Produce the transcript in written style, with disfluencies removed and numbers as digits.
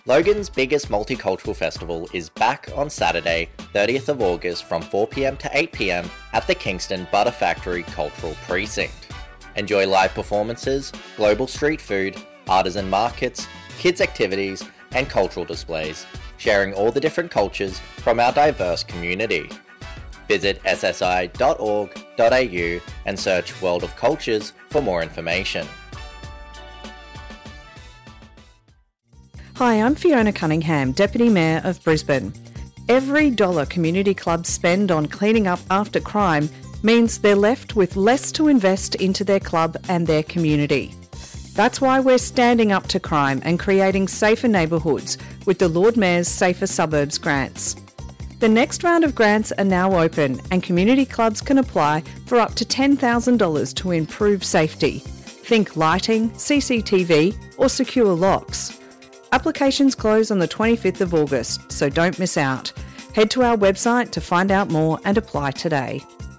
Logan's biggest multicultural festival is back on Saturday, 30th of August from 4pm to 8pm at the Kingston Butter Factory Cultural Precinct. Enjoy live performances, global street food, artisan markets, kids activities and cultural displays, sharing all the different cultures from our diverse community. Visit ssi.org.au and search World of Cultures for more information. Hi, I'm Fiona Cunningham, Deputy Mayor of Brisbane. Every dollar community clubs spend on cleaning up after crime means they're left with less to invest into their club and their community. That's why we're standing up to crime and creating safer neighbourhoods with the Lord Mayor's Safer Suburbs grants. The next round of grants are now open and community clubs can apply for up to $10,000 to improve safety. Think lighting, CCTV or secure locks. Applications close on the 25th of August, so don't miss out. Head to our website to find out more and apply today.